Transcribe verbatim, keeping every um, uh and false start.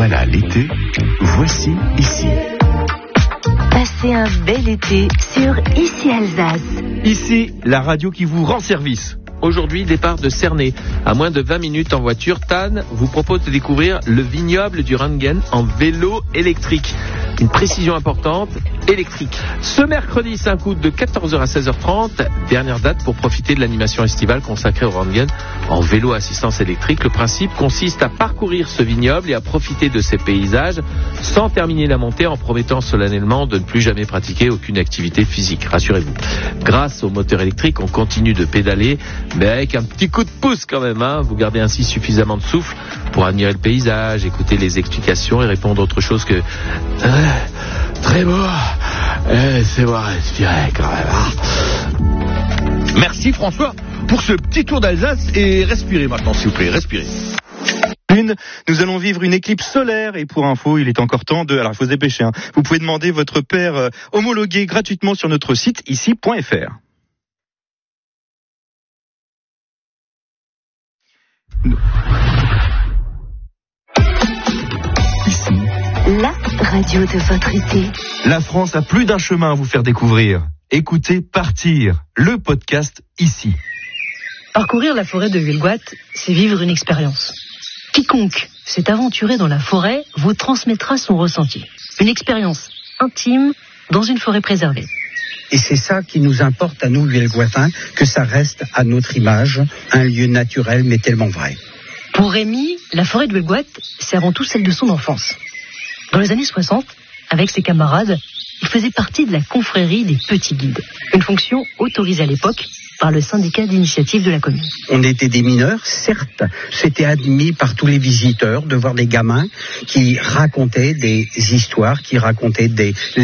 Voilà l'été, voici ici. Passez un bel été sur Ici Alsace. Ici, la radio qui vous rend service. Aujourd'hui, départ de Cernay. À moins de vingt minutes en voiture, Tan vous propose de découvrir le vignoble du Röntgen en vélo électrique. Une précision importante, électrique. Ce mercredi cinq août de quatorze heures à seize heures trente, dernière date pour profiter de l'animation estivale consacrée au Röntgen en vélo assistance électrique. Le principe consiste à parcourir ce vignoble et à profiter de ses paysages sans terminer la montée en promettant solennellement de ne plus jamais pratiquer aucune activité physique. Rassurez-vous. Grâce au moteur électrique, on continue de pédaler, mais avec un petit coup de pouce quand même. Hein. Vous gardez ainsi suffisamment de souffle pour admirer le paysage, écouter les explications et répondre autre chose que euh, très beau. Laissez-moi respirer quand même. Merci François pour ce petit tour d'Alsace et respirez maintenant s'il vous plaît, respirez. Une, nous allons vivre une éclipse solaire et pour info, il est encore temps de... Alors il faut se dépêcher, hein. Vous pouvez demander votre paire euh, homologuée gratuitement sur notre site ici point f r. Ici, la radio de votre été. La France a plus d'un chemin à vous faire découvrir. Écoutez Partir, le podcast ici. Parcourir la forêt de Huelgoat, c'est vivre une expérience. Quiconque s'est aventuré dans la forêt vous transmettra son ressenti. Une expérience intime dans une forêt préservée. Et c'est ça qui nous importe à nous, Huelgoatins, que ça reste à notre image, un lieu naturel mais tellement vrai. Pour Rémi, la forêt de Huelgoat, c'est avant tout celle de son enfance. Dans les années soixante, avec ses camarades, il faisait partie de la confrérie des petits guides, une fonction autorisée à l'époque par le syndicat d'initiative de la commune. On était des mineurs, certes, c'était admis par tous les visiteurs de voir des gamins qui racontaient des histoires, qui racontaient des